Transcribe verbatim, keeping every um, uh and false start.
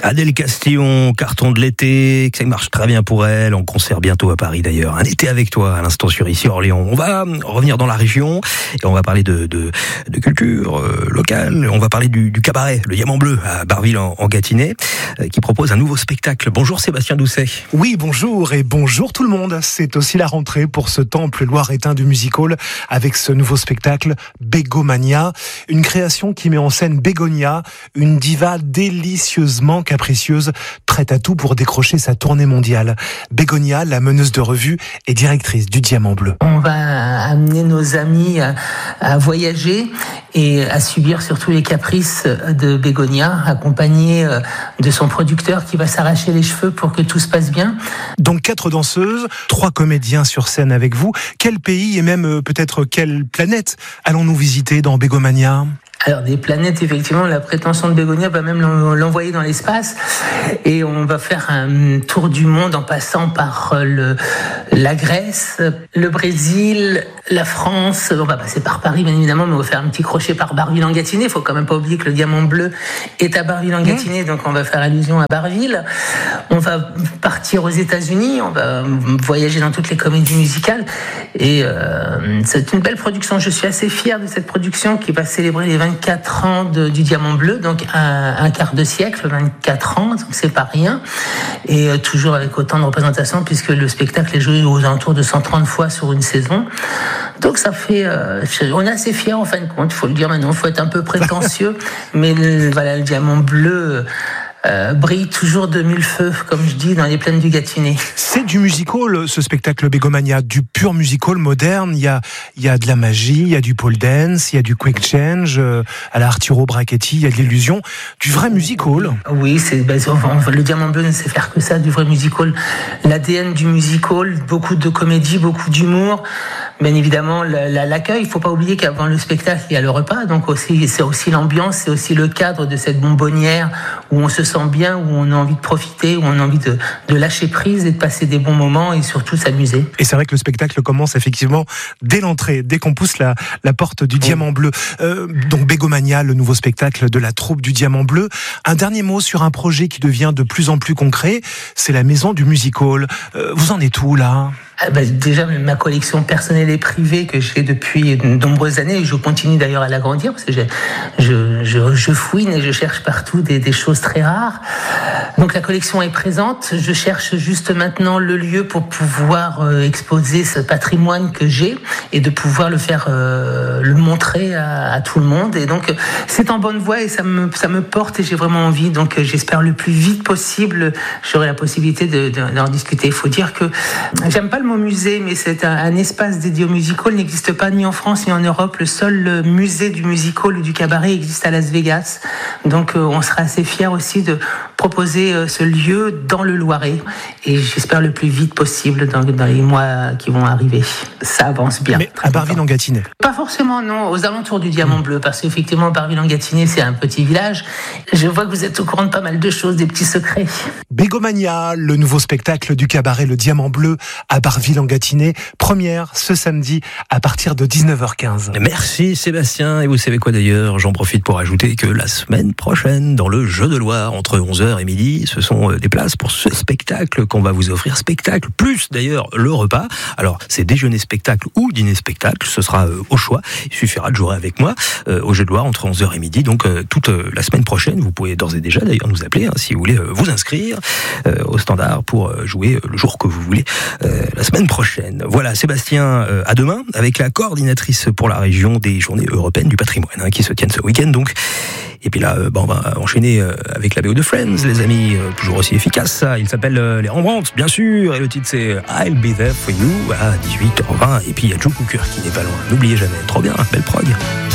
Adèle Castillon, carton de l'été, que ça marche très bien pour elle, en concert bientôt à Paris d'ailleurs. Un été avec toi, à l'instant sur Ici Orléans. On va revenir dans la région et on va parler de, de, de culture euh, locale. On va parler du, du cabaret, le Diamant Bleu à Barville en, en Gâtinais, euh, qui propose un nouveau spectacle. Bonjour Sébastien Doucet. Oui, bonjour et bonjour tout le monde. C'est aussi la rentrée pour ce temple loiretain du music-hall avec ce nouveau spectacle Bégomania, une création qui met en scène Bégonia, une diva délicieusement capricieuse, prête à tout pour décrocher sa tournée mondiale. Bégonia, la meneuse de revue et directrice du Diamant Bleu. On va amener nos amis à, à voyager et à subir surtout les caprices de Bégonia, accompagnée de son producteur qui va s'arracher les cheveux pour que tout se passe bien. Donc quatre danseuses, trois comédiens sur scène avec vous. Quel pays et même peut-être quelle planète allons-nous visiter dans Bégomania ? Alors des planètes, effectivement, la prétention de Bégonia va même l'envoyer dans l'espace et on va faire un tour du monde en passant par le, la Grèce, le Brésil, la France. On va passer par Paris, bien évidemment, mais on va faire un petit crochet par Barville-en-Gâtinais. Il faut quand même pas oublier que le Diamant Bleu est à Barville-en-Gâtinais, donc on va faire allusion à Barville. On va partir aux États-Unis, on va voyager dans toutes les comédies musicales et euh, c'est une belle production. Je suis assez fier de cette production qui va célébrer les vingt-quatre ans de, du Diamant Bleu, donc un, un quart de siècle, vingt-quatre ans, donc c'est pas rien, et euh, toujours avec autant de représentations puisque le spectacle est joué aux alentours de cent trente fois sur une saison. Donc ça fait, euh, on est assez fiers en fin de compte, il faut le dire maintenant, il faut être un peu prétentieux, mais le, voilà, le Diamant Bleu Euh, brille toujours de mille feux, comme je dis, dans les plaines du Gâtinais. C'est du music-hall, ce spectacle Bégomania, du pur music-hall moderne. Il y a, il y a de la magie, il y a du pole dance, il y a du quick change, euh, à la Arturo Brachetti, il y a de l'illusion, du vrai music-hall. Oui, c'est, ben, on, le Diamant Bleu ne sait faire que ça, du vrai music-hall. L'A D N du music-hall, beaucoup de comédie, beaucoup d'humour. Bien évidemment, l'accueil, il ne faut pas oublier qu'avant le spectacle, il y a le repas, donc aussi, c'est aussi l'ambiance, c'est aussi le cadre de cette bonbonnière où on se sent bien, où on a envie de profiter, où on a envie de, de lâcher prise et de passer des bons moments et surtout s'amuser. Et c'est vrai que le spectacle commence effectivement dès l'entrée, dès qu'on pousse la, la porte du Diamant Bleu. Euh, donc Bégomania, le nouveau spectacle de la troupe du Diamant Bleu. Un dernier mot sur un projet qui devient de plus en plus concret, c'est la maison du music-hall. Euh, vous en êtes où là ? Ah bah déjà, ma collection personnelle et privée que j'ai depuis de nombreuses années, et je continue d'ailleurs à l'agrandir parce que je, je, je, je fouine et je cherche partout des, des choses très rares. Donc la collection est présente. Je cherche juste maintenant le lieu pour pouvoir euh, exposer ce patrimoine que j'ai et de pouvoir le faire, euh, le montrer à, à tout le monde. Et donc c'est en bonne voie et ça me, ça me porte et j'ai vraiment envie. Donc j'espère le plus vite possible, j'aurai la possibilité de, de, d'en discuter. Il faut dire que j'aime pas le mot musée, mais c'est un, un espace dédié au music-hall, n'existe pas ni en France ni en Europe. Le seul musée du music-hall ou du cabaret existe à Las Vegas. Donc euh, on sera assez fiers aussi de proposer euh, ce lieu dans le Loiret. Et j'espère le plus vite possible dans, dans les mois qui vont arriver. Ça avance bien. Mais à Barville-en-Gâtinais ? Pas forcément, non. Aux alentours du Diamant Bleu, parce qu'effectivement, Barville-en-Gâtinais, c'est un petit village. Je vois que vous êtes au courant de pas mal de choses, des petits secrets. Bégomania, le nouveau spectacle du cabaret Le Diamant Bleu à Barville-en-Gâtinais. Première ce samedi à partir de dix-neuf heures quinze. Merci Sébastien. Et vous savez quoi d'ailleurs ? J'en profite pour ajouter que la semaine prochaine, dans le Jeu de Loire, entre onze heures et midi, ce sont des places pour ce spectacle qu'on va vous offrir. Spectacle, plus d'ailleurs le repas. Alors, c'est déjeuner spectacle ou dîner spectacle. Ce sera euh, au choix. Il suffira de jouer avec moi euh, au Jeu de Loire entre onze heures et midi. Donc, euh, toute euh, la semaine prochaine, vous pouvez d'ores et déjà d'ailleurs nous appeler hein, si vous voulez euh, vous inscrire euh, au standard pour euh, jouer euh, le jour que vous voulez euh, la semaine prochaine. Voilà, Sébastien, euh, à demain avec la coordinatrice pour la région des Journées européennes du patrimoine hein, qui se tiennent ce week-end. Donc, et puis là, euh, bah, on va enchaîner euh, avec la B O de Friends, les amis, euh, toujours aussi efficace. Ça, il s'appelle euh, Les Rembrandts, bien sûr, et le titre c'est I'll Be There For You à dix-huit heures vingt. Et puis il y a Joe Cooker qui n'est pas loin. N'oubliez jamais, trop bien, belle prog.